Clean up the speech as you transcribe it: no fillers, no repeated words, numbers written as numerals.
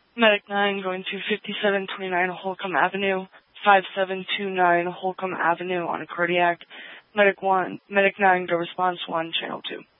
Medic 9 going to 5729 Holcomb Avenue, 5729 Holcomb Avenue on a cardiac. Medic 9, go response 1, channel 2.